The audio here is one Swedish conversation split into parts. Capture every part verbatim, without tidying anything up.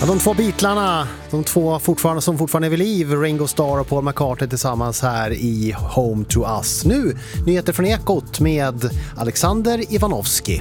Ja, de två Beatlarna, de två fortfarande som fortfarande är vid liv, Ringo Starr och Paul McCartney tillsammans här i Home to Us. Nu, nyheter från Ekot med Alexander Ivanovski.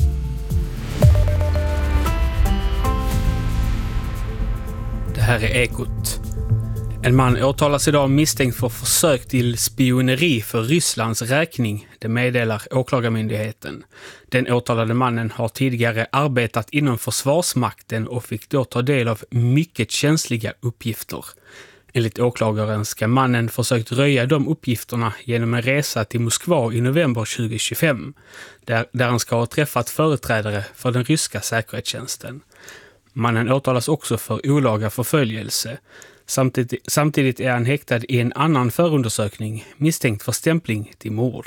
Det här är Ekot. En man åtalas idag misstänkt för försök till spioneri för Rysslands räkning, det meddelar åklagarmyndigheten. Den åtalade mannen har tidigare arbetat inom försvarsmakten och fick då ta del av mycket känsliga uppgifter. Enligt åklagaren ska mannen försökt röja de uppgifterna genom en resa till Moskva i november tjugohundratjugofem, där, där han ska ha träffat företrädare för den ryska säkerhetstjänsten. Mannen åtalas också för olaga förföljelse. Samtidigt, samtidigt är han häktad i en annan förundersökning misstänkt för stämpling till mord.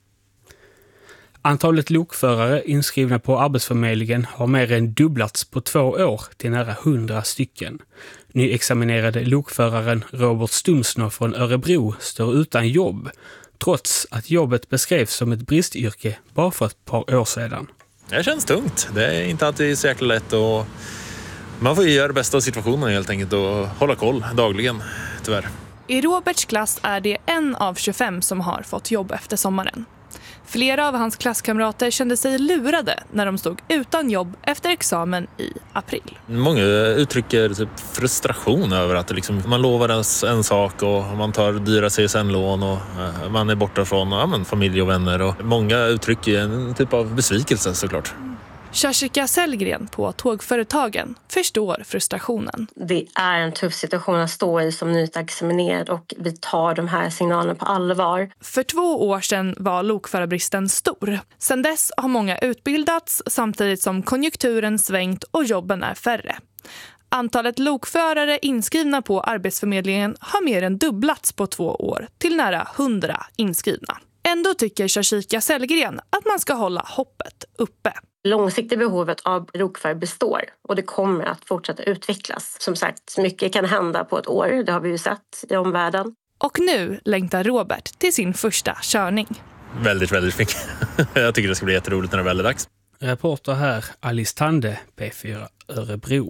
Antalet lokförare inskrivna på Arbetsförmedlingen har mer än dubblats på två år till nära hundra stycken. Nyexaminerade lokföraren Robert Stumsner från Örebro står utan jobb, trots att jobbet beskrevs som ett bristyrke bara för ett par år sedan. Det känns tungt. Det är inte alltid så jäkla lätt och man får ju göra det bästa av situationen helt enkelt och hålla koll dagligen, tyvärr. I Roberts klass är det en av tjugofem som har fått jobb efter sommaren. Flera av hans klasskamrater kände sig lurade när de stod utan jobb efter examen i april. Många uttrycker typ frustration över att det liksom, man lovar en, en sak och man tar dyra C S N-lån och eh, man är borta från ja, men, familj och vänner. Och många uttrycker en typ av besvikelse såklart. Kersika Sellgren på Tågföretagen förstår frustrationen. Det är en tuff situation att stå i som nyutexaminerad och vi tar de här signalerna på allvar. För två år sedan var lokförarbristen stor. Sedan dess har många utbildats samtidigt som konjunkturen svängt och jobben är färre. Antalet lokförare inskrivna på Arbetsförmedlingen har mer än dubblats på två år till nära hundra inskrivna. Ändå tycker Kersika Sellgren att man ska hålla hoppet uppe. Långsiktiga behovet av lokförare består och det kommer att fortsätta utvecklas. Som sagt, mycket kan hända på ett år, det har vi ju sett i omvärlden. Och nu längtar Robert till sin första körning. Väldigt, väldigt mycket. Jag tycker det ska bli jätteroligt när det väl är dags. Reporter här, Alice Tande, P fyra Örebro.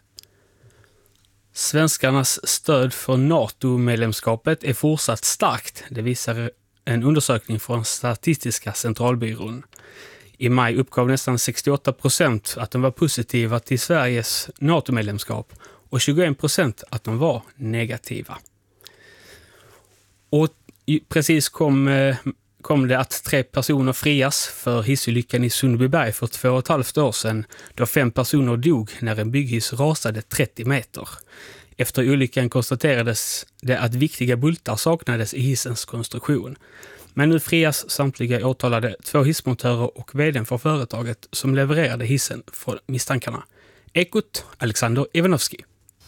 Svenskarnas stöd för NATO-medlemskapet är fortsatt starkt. Det visar en undersökning från Statistiska centralbyrån. I maj uppgav nästan sextioåtta procent att de var positiva till Sveriges NATO-medlemskap och tjugoen procent att de var negativa. Och precis kom, kom det att tre personer frias för hissolyckan i Sundbyberg för två och ett halvt år sedan, då fem personer dog när en bygghiss rasade trettio meter. Efter olyckan konstaterades det att viktiga bultar saknades i hissens konstruktion. Men nu frias samtliga åtalade två hissmontörer och vdn för företaget som levererade hissen från misstankarna. Ekot, Alexander Ivanovski.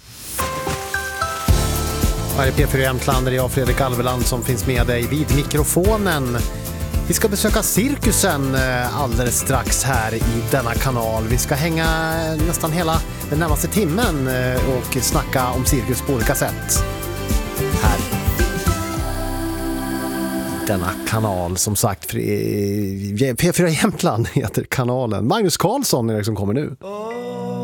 Här är P fyra Jämtland, där jag Fredrik Alveland som finns med dig vid mikrofonen. Vi ska besöka cirkusen alldeles strax här i denna kanal. Vi ska hänga nästan hela den närmaste timmen och snacka om cirkus på olika sätt. Här. Denna kanal, som sagt, P fyra Jämtland heter kanalen. Magnus Karlsson är det som kommer nu.